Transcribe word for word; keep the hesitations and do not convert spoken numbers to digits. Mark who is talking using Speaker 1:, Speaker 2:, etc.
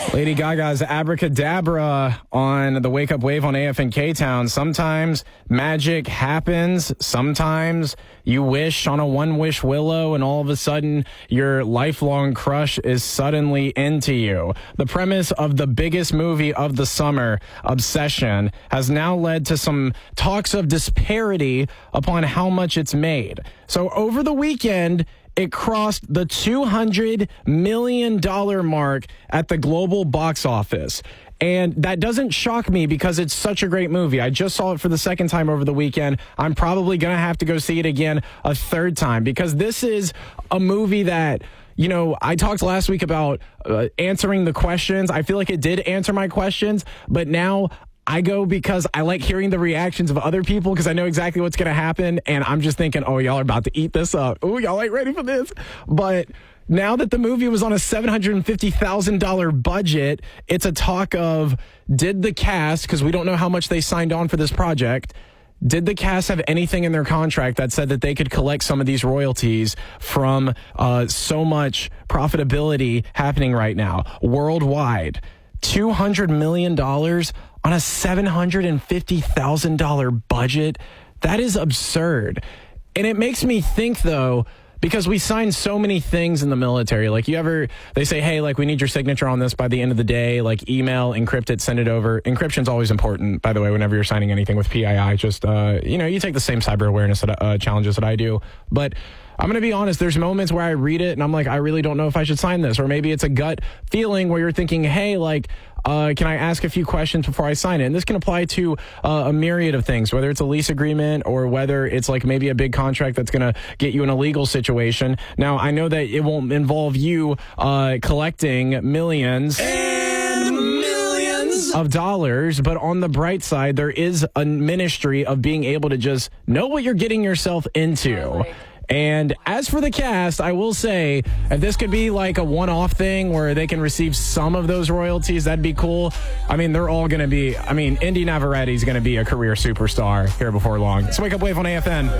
Speaker 1: Lady Gaga's Abracadabra on the Wake Up Wave on A F N K-Town. Sometimes magic happens. Sometimes you wish on a one-wish willow and all of a sudden your lifelong crush is suddenly into you. The premise of the biggest movie of the summer, Obsession, has now led to some talks of disparity upon how much it's made. So over the weekend, it crossed the two hundred million dollars mark at the global box office. And that doesn't shock me because it's such a great movie. I just saw it for the second time over the weekend. I'm probably going to have to go see it again a third time because this is a movie that, you know, I talked last week about uh, answering the questions. I feel like it did answer my questions, but now I go because I like hearing the reactions of other people because I know exactly what's going to happen. And I'm just thinking, oh, y'all are about to eat this up. Oh, y'all ain't ready for this. But now that the movie was on a seven hundred fifty thousand dollars budget, it's a talk of, did the cast, because we don't know how much they signed on for this project, did the cast have anything in their contract that said that they could collect some of these royalties from uh, so much profitability happening right now worldwide? two hundred million dollars on a seven hundred fifty thousand dollars budget? That is absurd. And it makes me think, though, because we sign so many things in the military. Like, you ever, they say, hey, like, we need your signature on this by the end of the day. Like, email, encrypt it, send it over. Encryption's always important, by the way, whenever you're signing anything with P I I. Just, uh, you know, you take the same cyber awareness that, uh, challenges that I do. But I'm going to be honest, there's moments where I read it and I'm like, I really don't know if I should sign this. Or maybe it's a gut feeling where you're thinking, hey, like, uh, can I ask a few questions before I sign it? And this can apply to uh, a myriad of things, whether it's a lease agreement or whether it's like maybe a big contract that's going to get you in a legal situation. Now, I know that it won't involve you uh, collecting millions and millions of dollars, but on the bright side, there is a ministry of being able to just know what you're getting yourself into. Oh, right. And as for the cast, I will say, if this could be like a one-off thing where they can receive some of those royalties, that'd be cool. I mean, they're all going to be, I mean, Indy Navarrette's going to be a career superstar here before long. It's Wake Up Wave on A F N.